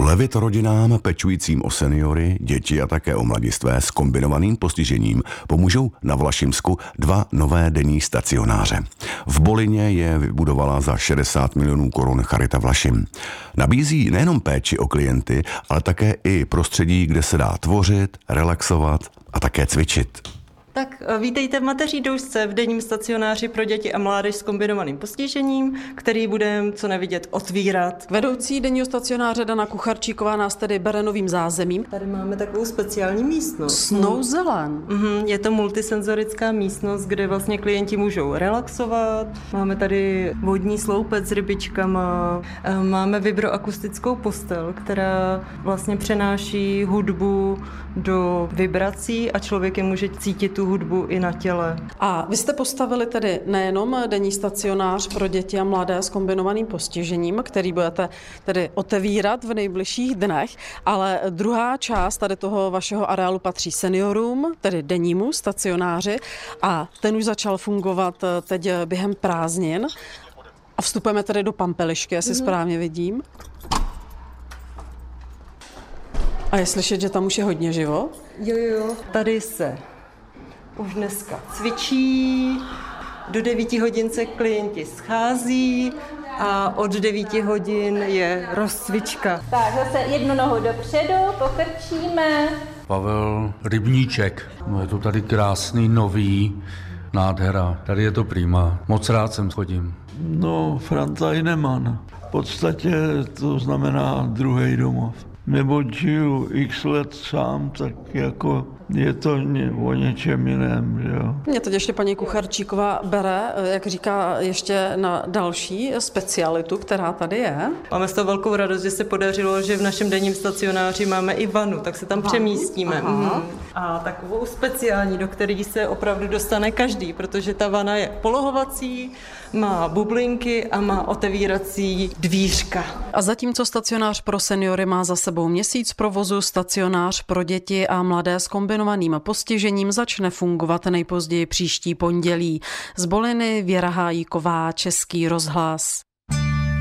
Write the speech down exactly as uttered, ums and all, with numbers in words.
Ulevit rodinám pečujícím o seniory, děti a také o mladistvé s kombinovaným postižením pomůžou na Vlašimsku dva nové denní stacionáře. V Bolině je vybudovala za šedesát milionů korun Charita Vlašim. Nabízí nejenom péči o klienty, ale také i prostředí, kde se dá tvořit, relaxovat a také cvičit. Tak vítejte v Mateří doušce v denním stacionáři pro děti a mládež s kombinovaným postižením, který budeme, co nevidět, otvírat. Vedoucí denního stacionáře Dana Kucharčíková nás tedy bere novým zázemím. Tady máme takovou speciální místnost. Snow Zelen. Mhm, je to multisenzorická místnost, kde vlastně klienti můžou relaxovat. Máme tady vodní sloupec s rybičkama. Máme vibroakustickou postel, která vlastně přenáší hudbu do vibrací a člověk je může cítit tu hudbu i na těle. A vy jste postavili tedy nejenom denní stacionář pro děti a mladé s kombinovaným postižením, který budete tedy otevírat v nejbližších dnech, ale druhá část tady toho vašeho areálu patří seniorům, tedy dennímu stacionáři, a ten už začal fungovat teď během prázdnin. A vstupujeme tedy do Pampelišky, jestli mm-hmm. správně vidím. A je slyšet, že tam už je hodně živo? Jo, jo, tady se už dneska cvičí, do devíti hodin se klienti schází a od devíti hodin je rozcvička. Tak zase jednu nohu dopředu, pokrčíme. Pavel Rybníček, no je to tady krásný, nový, nádhera, tady je to prima, moc rád sem chodím. No, Franta Heinemann, v podstatě to znamená druhý domov. Neboť žiju x let sám, tak jako je to o něčem jiném, že jo. Mě teď ještě paní Kucharčíková bere, jak říká, ještě na další specialitu, která tady je. Máme z toho velkou radost, že se podařilo, že v našem denním stacionáři máme i vanu, tak se tam vanu? přemístíme. Aha. A takovou speciální, do které se opravdu dostane každý, protože ta vana je polohovací, má bublinky a má otevírací dvířka. A zatímco stacionář pro seniory má za sebou měsíc provozu, stacionář pro děti a mladé s kombinovaným postižením začne fungovat nejpozději příští pondělí. Z Boliny Věra Hájíková, Český rozhlas.